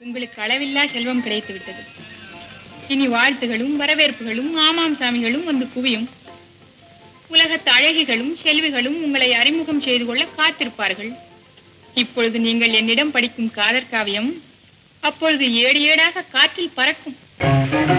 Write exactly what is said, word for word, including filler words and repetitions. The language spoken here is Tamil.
உங்களுக்கு அளவில்லா செல்வம் கிடைத்து விட்டது. இனி வாழ்த்துகளும் வரவேற்புகளும் ஆமாம் சாமிகளும் வந்து குவியும். உலகத்து அழகிகளும் செல்விகளும் உங்களை அறிமுகம் செய்து கொள்ள காத்திருப்பார்கள். இப்பொழுது நீங்கள் என்னிடம் படிக்கும் காதற் காவியம் அப்பொழுது ஏடு ஏடாக காற்றில் பறக்கும்.